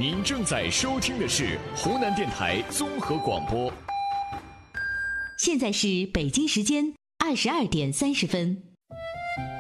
您正在收听的是湖南电台综合广播。 现在是北京时间22点30分。